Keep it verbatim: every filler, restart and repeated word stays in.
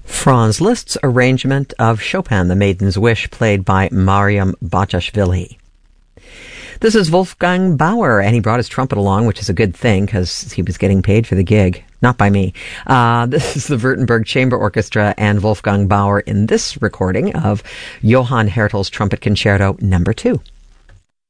Franz Liszt's arrangement of Chopin, The Maiden's Wish, played by Mariam Batashvili. This is Wolfgang Bauer, and he brought his trumpet along, which is a good thing because he was getting paid for the gig. Not by me. Uh, this is the Württemberg Chamber Orchestra and Wolfgang Bauer in this recording of Johann Hertel's Trumpet Concerto Number Two.